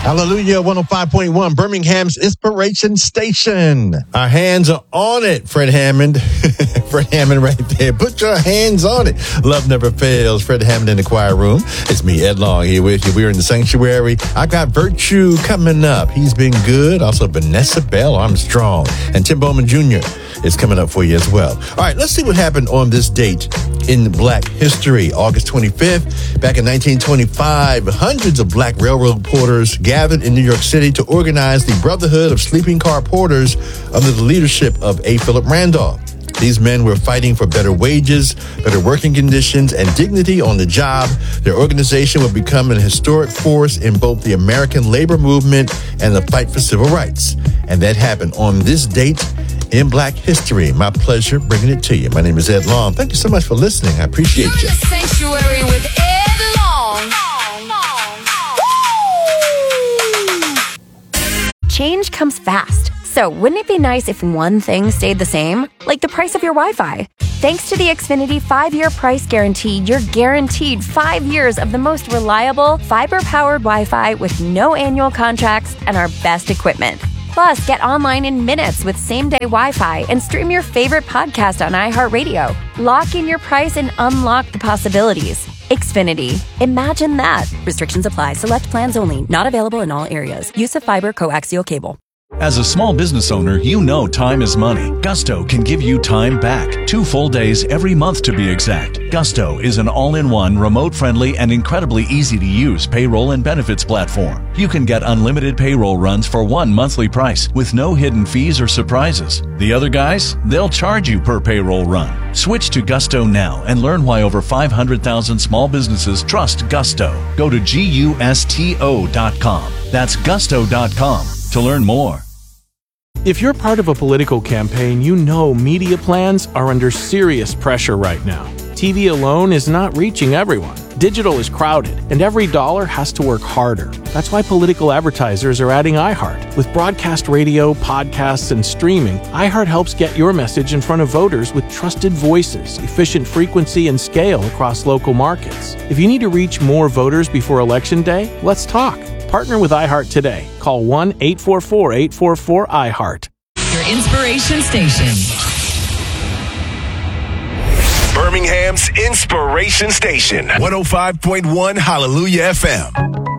Hallelujah, 105.1, Birmingham's Inspiration Station. Our hands are on it, Fred Hammond. Fred Hammond right there. Put your hands on it. Love never fails. Fred Hammond in the choir room. It's me, Ed Long, here with you. We're in the sanctuary. I got Virtue coming up. He's been good. Also, Vanessa Bell Armstrong. And Tim Bowman Jr. is coming up for you as well. All right, let's see what happened on this date in Black history. August 25th, back in 1925, hundreds of Black railroad porters gathered in New York City to organize the Brotherhood of Sleeping Car Porters under the leadership of A. Philip Randolph. These men were fighting for better wages, better working conditions, and dignity on the job. Their organization would become an historic force in both the American labor movement and the fight for civil rights. And that happened on this date in Black history. My pleasure bringing it to you. My name is Ed Long. Thank you so much for listening. I appreciate you. You're in the sanctuary with Ed Long. Change comes fast. So wouldn't it be nice if one thing stayed the same? Like the price of your Wi-Fi. Thanks to the Xfinity 5-year price guarantee, you're guaranteed 5 years of the most reliable, fiber-powered Wi-Fi with no annual contracts and our best equipment. Plus, get online in minutes with same-day Wi-Fi and stream your favorite podcast on iHeartRadio. Lock in your price and unlock the possibilities. Xfinity. Imagine that. Restrictions apply. Select plans only. Not available in all areas. Use of fiber coaxial cable. As a small business owner, you know time is money. Gusto can give you time back. 2 full days every month to be exact. Gusto is an all-in-one, remote-friendly, and incredibly easy-to-use payroll and benefits platform. You can get unlimited payroll runs for one monthly price with no hidden fees or surprises. The other guys, they'll charge you per payroll run. Switch to Gusto now and learn why over 500,000 small businesses trust Gusto. Go to GUSTO.com. That's Gusto.com to learn more. If you're part of a political campaign, you know media plans are under serious pressure right now. TV alone is not reaching everyone. Digital is crowded, and every dollar has to work harder. That's why political advertisers are adding iHeart. With broadcast radio, podcasts, and streaming, iHeart helps get your message in front of voters with trusted voices, efficient frequency, and scale across local markets. If you need to reach more voters before Election Day, let's talk. Partner with iHeart today. Call 1-844-844-iHeart. Your inspiration station. Birmingham's Inspiration Station. 105.1 Hallelujah FM.